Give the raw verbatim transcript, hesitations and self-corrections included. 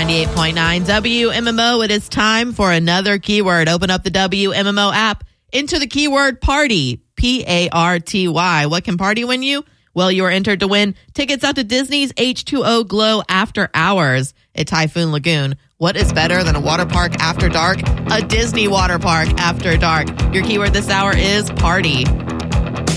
ninety-eight point nine W M M O. It is time for another keyword. Open up the W M M O app. Enter the keyword party, P A R T Y. What can party win you? Well, you are entered to win tickets out to Disney's H two O Glow After Hours at Typhoon Lagoon. What is better than a water park after dark? A Disney water park after dark. Your keyword this hour is party.